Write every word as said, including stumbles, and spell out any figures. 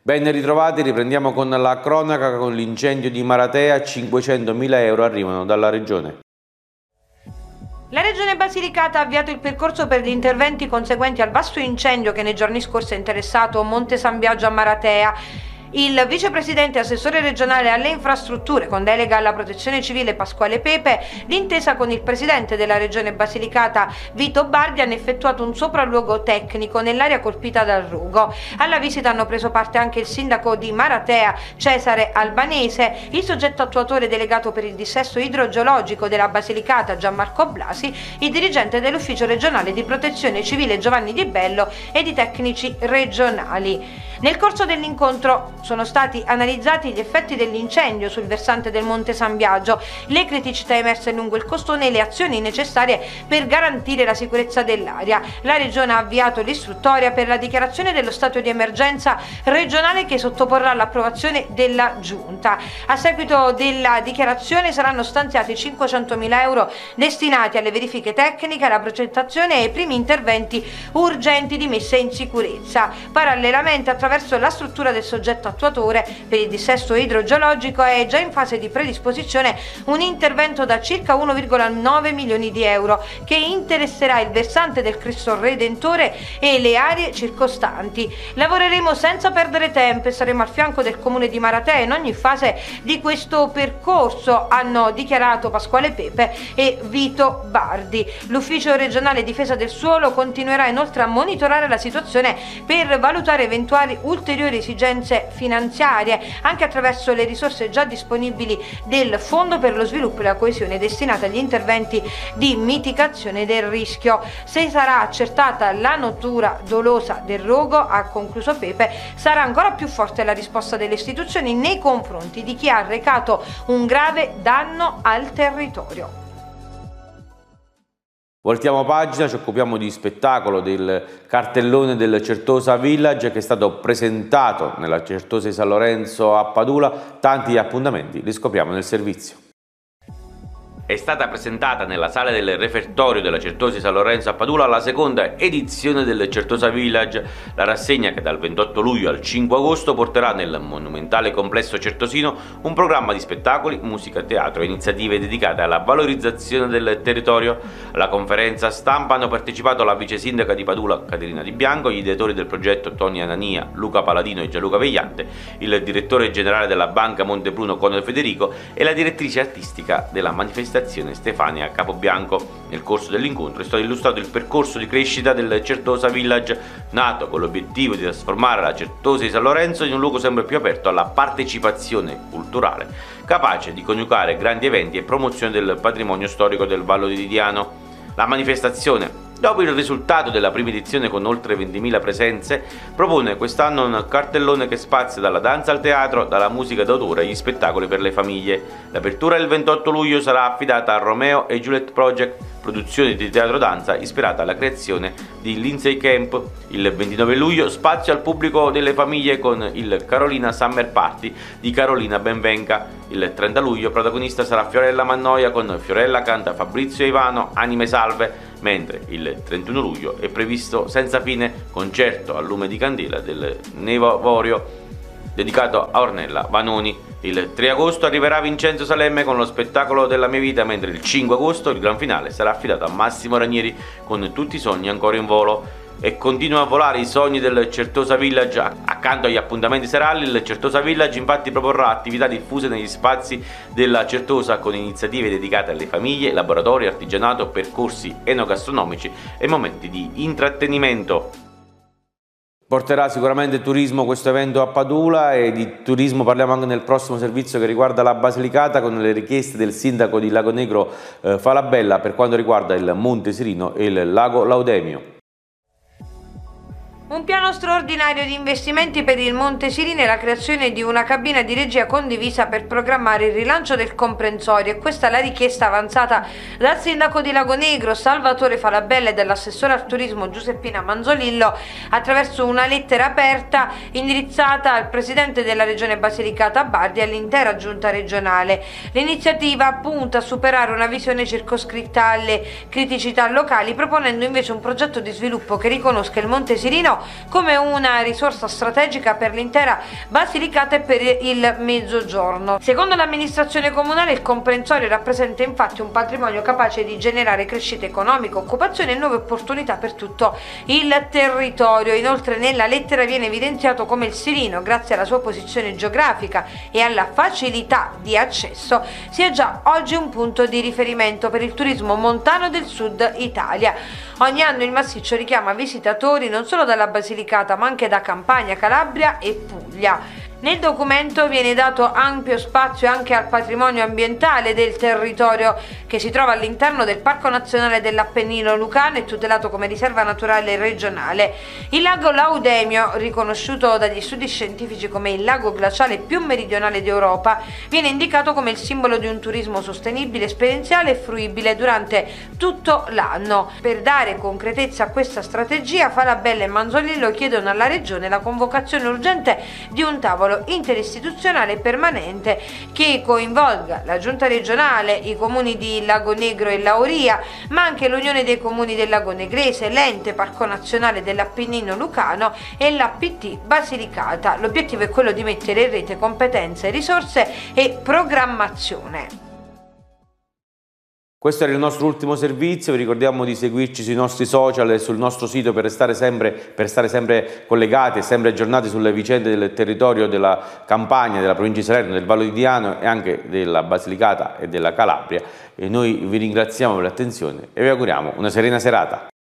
Ben ritrovati, riprendiamo con la cronaca con l'incendio di Maratea, cinquecentomila euro arrivano dalla Regione. La Regione Basilicata ha avviato il percorso per gli interventi conseguenti al vasto incendio che nei giorni scorsi ha interessato Monte San Biagio a Maratea. Il vicepresidente e assessore regionale alle infrastrutture con delega alla protezione civile Pasquale Pepe, d'intesa con il presidente della regione Basilicata Vito Bardi, hanno effettuato un sopralluogo tecnico nell'area colpita dal rogo. Alla visita hanno preso parte anche il sindaco di Maratea Cesare Albanese, il soggetto attuatore delegato per il dissesto idrogeologico della Basilicata Gianmarco Blasi, il dirigente dell'ufficio regionale di protezione civile Giovanni Di Bello ed i tecnici regionali. Nel corso dell'incontro sono stati analizzati gli effetti dell'incendio sul versante del Monte San Biagio, le criticità emerse lungo il costone e le azioni necessarie per garantire la sicurezza dell'area. La Regione ha avviato l'istruttoria per la dichiarazione dello stato di emergenza regionale che sottoporrà all'approvazione della Giunta. A seguito della dichiarazione saranno stanziati cinquecentomila euro destinati alle verifiche tecniche, alla progettazione e ai primi interventi urgenti di messa in sicurezza. Parallelamente, attraverso la struttura del soggetto attuatore per il dissesto idrogeologico è già in fase di predisposizione un intervento da circa uno virgola nove milioni di euro che interesserà il versante del Cristo Redentore e le aree circostanti. Lavoreremo senza perdere tempo e saremo al fianco del comune di Maratea in ogni fase di questo percorso, hanno dichiarato Pasquale Pepe e Vito Bardi. L'ufficio regionale difesa del suolo continuerà inoltre a monitorare la situazione per valutare eventuali ulteriori esigenze finanziarie anche attraverso le risorse già disponibili del Fondo per lo sviluppo e la coesione destinate agli interventi di mitigazione del rischio. Se sarà accertata la natura dolosa del rogo, ha concluso Pepe, sarà ancora più forte la risposta delle istituzioni nei confronti di chi ha arrecato un grave danno al territorio. Voltiamo pagina, ci occupiamo di spettacolo del cartellone del Certosa Village che è stato presentato nella Certosa di San Lorenzo a Padula. Tanti appuntamenti li scopriamo nel servizio. È stata presentata nella sala del refertorio della Certosa di San Lorenzo a Padula la seconda edizione del Certosa Village, la rassegna che dal ventotto luglio al cinque agosto porterà nel monumentale complesso certosino un programma di spettacoli, musica, teatro e iniziative dedicate alla valorizzazione del territorio. Alla conferenza stampa hanno partecipato la vice sindaca di Padula Caterina Di Bianco, gli ideatori del progetto Tony Anania, Luca Paladino e Gianluca Vegliante, il direttore generale della Banca Montepruno Conor Federico e la direttrice artistica della manifestazione Stefania Capobianco. Nel corso dell'incontro è stato illustrato il percorso di crescita del Certosa Village, nato con l'obiettivo di trasformare la Certosa di San Lorenzo in un luogo sempre più aperto alla partecipazione culturale, capace di coniugare grandi eventi e promozione del patrimonio storico del Vallo di Diano. La manifestazione, dopo il risultato della prima edizione con oltre ventimila presenze, propone quest'anno un cartellone che spazia dalla danza al teatro, dalla musica d'autore agli spettacoli per le famiglie. L'apertura il ventotto luglio sarà affidata a Romeo e Juliet Project, produzione di teatro-danza ispirata alla creazione di Lindsay Camp. Il ventinove luglio spazio al pubblico delle famiglie con il Carolina Summer Party di Carolina Benvenga. Il trenta luglio protagonista sarà Fiorella Mannoia con Fiorella canta Fabrizio Ivano, Anime Salve, mentre il trentuno luglio è previsto Senza Fine, concerto a lume di candela del Nevovorio dedicato a Ornella Vanoni. Il tre agosto arriverà Vincenzo Salemme con lo spettacolo della mia vita, mentre il cinque agosto il gran finale sarà affidato a Massimo Ranieri con Tutti i sogni ancora in volo. E continuano a volare i sogni del Certosa Village. Accanto agli appuntamenti serali, il Certosa Village infatti proporrà attività diffuse negli spazi della Certosa con iniziative dedicate alle famiglie, laboratori, artigianato, percorsi enogastronomici e momenti di intrattenimento. Porterà sicuramente turismo questo evento a Padula, e di turismo parliamo anche nel prossimo servizio che riguarda la Basilicata con le richieste del sindaco di Lago Negro eh, Falabella per quanto riguarda il Monte Sirino e il Lago Laudemio. Un piano straordinario di investimenti per il Monte Sirino e la creazione di una cabina di regia condivisa per programmare il rilancio del comprensorio. E questa è la richiesta avanzata dal sindaco di Lago Negro Salvatore Falabella e dall'assessore al turismo Giuseppina Manzolillo attraverso una lettera aperta indirizzata al presidente della regione Basilicata Bardi e all'intera giunta regionale. L'iniziativa punta a superare una visione circoscritta alle criticità locali, proponendo invece un progetto di sviluppo che riconosca il Monte Sirino come una risorsa strategica per l'intera Basilicata e per il Mezzogiorno. Secondo l'amministrazione comunale il comprensorio rappresenta infatti un patrimonio capace di generare crescita economica, occupazione e nuove opportunità per tutto il territorio. Inoltre nella lettera viene evidenziato come il Sirino, grazie alla sua posizione geografica e alla facilità di accesso, sia già oggi un punto di riferimento per il turismo montano del sud Italia. Ogni anno il massiccio richiama visitatori non solo dalla Basilicata ma anche da Campania, Calabria e Puglia. Nel documento viene dato ampio spazio anche al patrimonio ambientale del territorio che si trova all'interno del Parco Nazionale dell'Appennino Lucano e tutelato come riserva naturale regionale. Il lago Laudemio, riconosciuto dagli studi scientifici come il lago glaciale più meridionale d'Europa, viene indicato come il simbolo di un turismo sostenibile, esperienziale e fruibile durante tutto l'anno. Per dare concretezza a questa strategia, Falabella e Manzolillo chiedono alla Regione la convocazione urgente di un tavolo interistituzionale permanente che coinvolga la Giunta regionale, i comuni di Lago Negro e Lauria, ma anche l'Unione dei Comuni del Lago Negrese, l'Ente Parco Nazionale dell'Appennino Lucano e l'A P T Basilicata. L'obiettivo è quello di mettere in rete competenze, risorse e programmazione. Questo era il nostro ultimo servizio, vi ricordiamo di seguirci sui nostri social e sul nostro sito per restare sempre, per stare sempre collegati e sempre aggiornati sulle vicende del territorio della Campania, della provincia di Salerno, del Vallo di Diano e anche della Basilicata e della Calabria. E noi vi ringraziamo per l'attenzione e vi auguriamo una serena serata.